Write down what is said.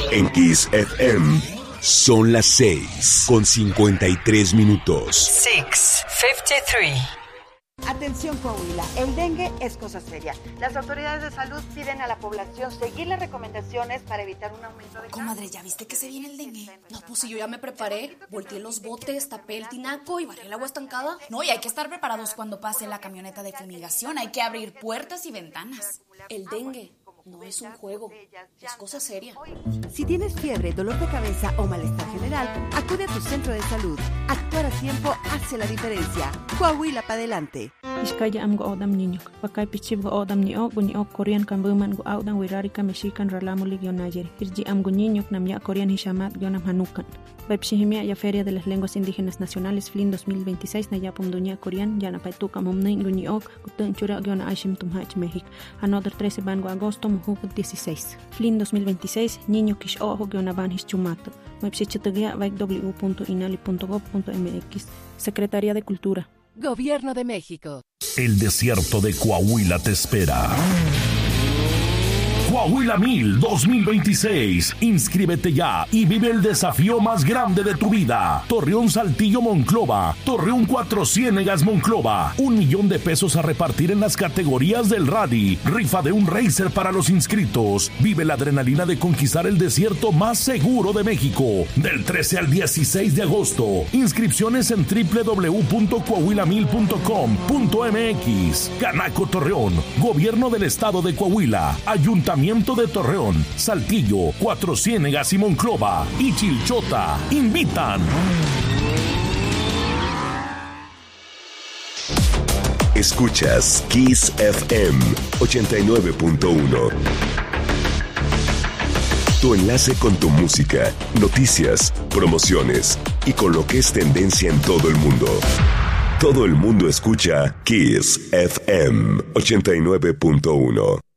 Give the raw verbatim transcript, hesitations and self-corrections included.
En Kiss F M son las seis con cincuenta y tres minutos. seis cincuenta y tres. Atención Coahuila, el dengue es cosa seria. Las autoridades de salud piden a la población seguir las recomendaciones para evitar un aumento de... Comadre, ¿ya viste que se viene el dengue? No, pues si yo ya me preparé, volteé los botes, tapé el tinaco y barré el agua estancada. No, y hay que estar preparados cuando pase la camioneta de fumigación. Hay que abrir puertas y ventanas. El dengue no es un juego, es cosa seria. Si tienes fiebre, dolor de cabeza o malestar general, acude a tu centro de salud. Actuar a tiempo hace la diferencia. Coahuila para adelante. Iskaya am go odam niño. Pakay pichib go odam ni o guni o Korean kan buman go odam wirari ka mexican ralamo ligio nayer. Irji am go niño nam ya Korean hishamat gionam hanukan. Webshihimia ya Feria de las Lenguas Indígenas Nacionales Flin dos mil veintiséis na ya pumdunya Korean ya na paituka mumnay guni o gutun chura giona aishim tumhach México. Another trece ban go agosto muhuk dieciséis. Flin dos mil veintiséis niño kish o giona ban hischumato. Webshichitugia vaik w punto inali punto gov punto m x. Secretaría de Cultura. Gobierno de México. El desierto de Coahuila te espera. Coahuila Mil dos mil veintiséis. Inscríbete ya y vive el desafío más grande de tu vida. Torreón Saltillo Monclova. Torreón Cuatro Ciénegas Monclova. Un millón de pesos a repartir en las categorías del rally. Rifa de un racer para los inscritos. Vive la adrenalina de conquistar el desierto más seguro de México. Del trece al dieciséis de agosto. Inscripciones en w w w punto coahuila mil punto com punto m x. Canaco Torreón. Gobierno del Estado de Coahuila. Ayuntamiento de Torreón, Saltillo, Cuatro Ciénegas y Monclova y Chilchota invitan. Escuchas Kiss F M ochenta y nueve punto uno. Tu enlace con tu música, noticias, promociones y con lo que es tendencia en todo el mundo. Todo el mundo escucha Kiss F M ochenta y nueve punto uno.